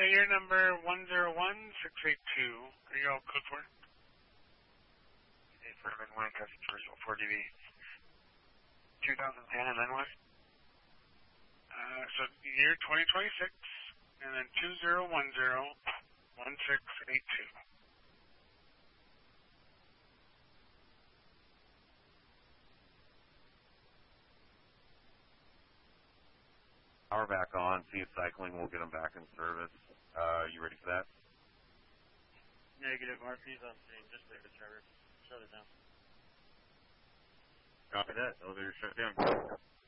year number 101682. Are you all code for? Furman Lancaster, 4DB. 2010 and then what? So year 2026, and then 20101682. Power back on. See if cycling will get them back in service. You ready for that? Negative. RP's on screen. Just leave it, Trevor. Shut it down. Copy that. Elevator shut down.